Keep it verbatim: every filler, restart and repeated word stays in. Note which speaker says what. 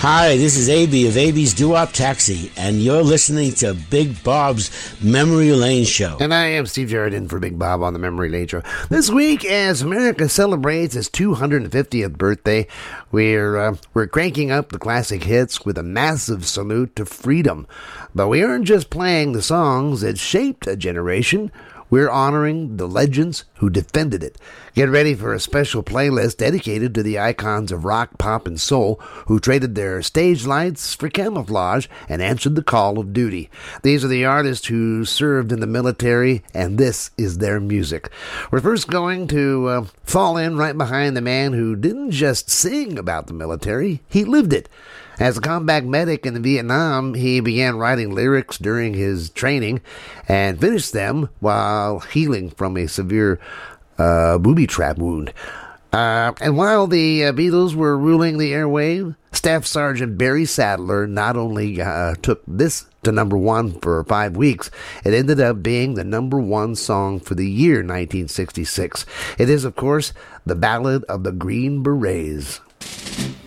Speaker 1: Hi, this is A B of A B's Doo-Wop Taxi, and you're listening to Big Bob's Memory Lane Show.
Speaker 2: And I am Steve Jarrett in for Big Bob on the Memory Lane Show. This week, as America celebrates its two hundred fiftieth birthday, we're, uh, we're cranking up the classic hits with a massive salute to freedom. But we aren't just playing the songs that shaped a generation. We're honoring the legends who defended it. Get ready for a special playlist dedicated to the icons of rock, pop, and soul who traded their stage lights for camouflage and answered the call of duty. These are the artists who served in the military, and this is their music. We're first going to uh, fall in right behind the man who didn't just sing about the military, he lived it. As a combat medic in Vietnam, he began writing lyrics during his training and finished them while healing from a severe uh, booby trap wound. Uh, and while the uh, Beatles were ruling the airwave, Staff Sergeant Barry Sadler not only uh, took this to number one for five weeks, it ended up being the number one song for the year nineteen sixty-six. It is, of course, the Ballad of the Green Berets.